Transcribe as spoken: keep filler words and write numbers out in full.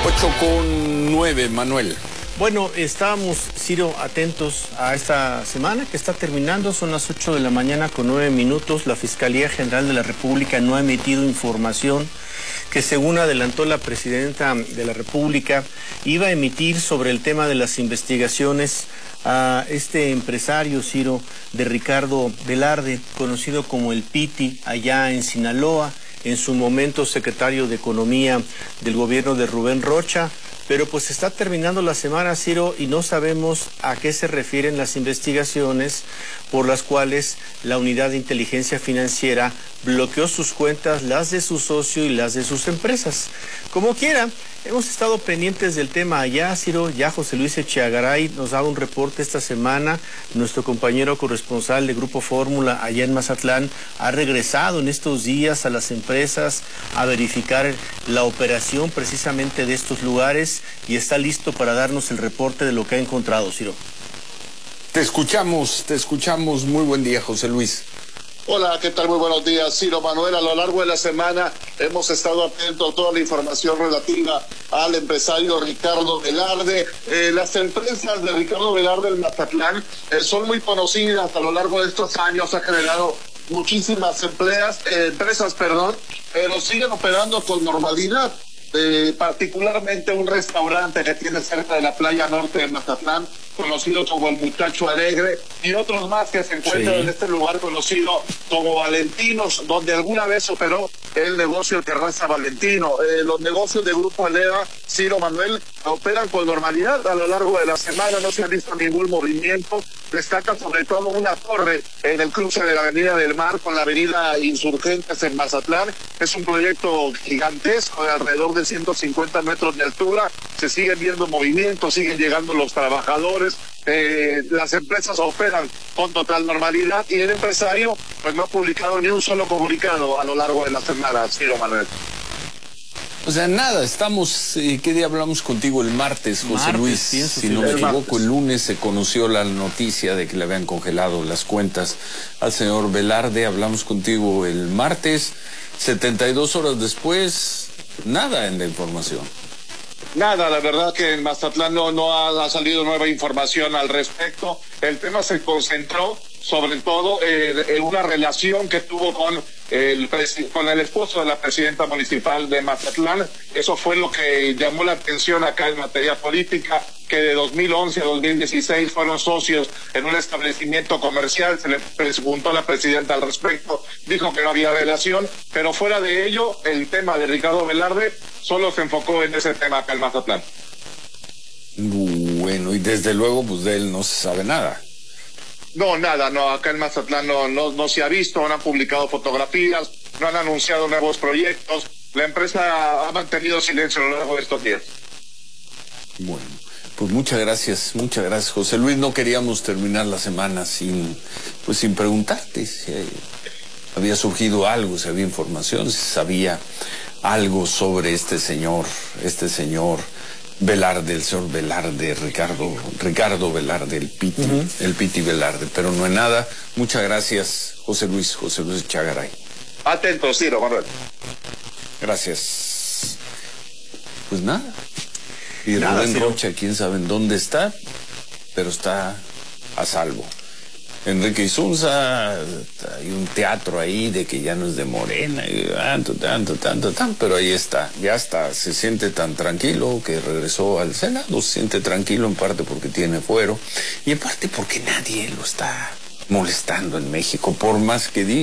ocho con nueve, Manuel. Bueno, estábamos, Ciro, atentos a esta semana que está terminando. Son las ocho de la mañana con nueve minutos. La Fiscalía General de la República no ha emitido información que, según adelantó la Presidenta de la República, iba a emitir sobre el tema de las investigaciones a este empresario, Ciro, de Ricardo Velarde, conocido como el Piti, allá en Sinaloa, en su momento secretario de Economía del gobierno de Rubén Rocha. Pero pues está terminando la semana, Ciro, y no sabemos a qué se refieren las investigaciones por las cuales la Unidad de Inteligencia Financiera bloqueó sus cuentas, las de su socio y las de sus empresas. Como quiera, hemos estado pendientes del tema allá, Ciro. Ya José Luis Echeagaray nos daba un reporte esta semana. Nuestro compañero corresponsal de Grupo Fórmula allá en Mazatlán ha regresado en estos días a las empresas a verificar la operación precisamente de estos lugares y está listo para darnos el reporte de lo que ha encontrado, Ciro. Te escuchamos, te escuchamos. Muy buen día, José Luis. Hola, ¿qué tal? Muy buenos días, Ciro, Manuel. A lo largo de la semana hemos estado atentos a toda la información relativa al empresario Ricardo Velarde. Eh, las empresas de Ricardo Velarde en Mazatlán eh, son muy conocidas. A lo largo de estos años ha generado muchísimas empleas, eh, empresas, perdón, pero siguen operando con normalidad. Eh, particularmente un restaurante que tiene cerca de la playa norte de Mazatlán, conocido como el Muchacho Alegre, y otros más que se encuentran sí. en este lugar conocido como Valentinos, donde alguna vez operó el negocio Terraza Valentino. Eh, los negocios de Grupo Eleva, Ciro, Manuel, operan con normalidad a lo largo de la semana, no se ha visto ningún movimiento. Destaca sobre todo una torre en el cruce de la Avenida del Mar con la Avenida Insurgentes en Mazatlán. Es un proyecto gigantesco de alrededor de ciento cincuenta metros de altura. Se siguen viendo movimientos, siguen llegando los trabajadores. Eh, las empresas operan con total normalidad y el empresario pues no ha publicado ni un solo comunicado a lo largo de la semana, Ciro, Manuel. O sea, nada, estamos, eh, ¿qué día hablamos contigo? El martes, José martes, Luis, pienso, si sí, no me el equivoco, martes. el lunes se conoció la noticia de que le habían congelado las cuentas al señor Velarde. Hablamos contigo el martes, setenta y dos horas después, nada en la información. Nada, la verdad que en Mazatlán no, no ha, ha salido nueva información al respecto. El tema se concentró sobre todo eh, en una relación que tuvo con el, con el esposo de la presidenta municipal de Mazatlán. Eso fue lo que llamó la atención acá en materia política, que de dos mil once a dos mil dieciséis fueron socios en un establecimiento comercial. Se le preguntó a la presidenta al respecto, dijo que no había relación, pero fuera de ello, el tema de Ricardo Velarde solo se enfocó en ese tema acá en Mazatlán. Bueno, y desde luego, pues de él no se sabe nada. No, nada, no, acá en Mazatlán no, no, no se ha visto, no han publicado fotografías, no han anunciado nuevos proyectos. La empresa ha mantenido silencio a lo largo de estos días. Bueno, pues muchas gracias, muchas gracias, José Luis. No queríamos terminar la semana sin, pues sin preguntarte si había surgido algo, si había información, si sabía algo sobre este señor, este señor Velarde, el señor Velarde, Ricardo, Ricardo Velarde, el Piti, uh-huh. el Piti Velarde, pero no es nada. Muchas gracias, José Luis, José Luis Echeagaray. Atento, Ciro, Manuel. Gracias. Pues nada. Y Nada, Rubén Ciro. Rocha, quién sabe en dónde está, pero está a salvo. Enrique Isunza, hay un teatro ahí de que ya no es de Morena, y tanto, tanto, tanto, tanto, pero ahí está, ya está, se siente tan tranquilo que regresó al Senado, se siente tranquilo en parte porque tiene fuero y en parte porque nadie lo está molestando en México, por más que diga.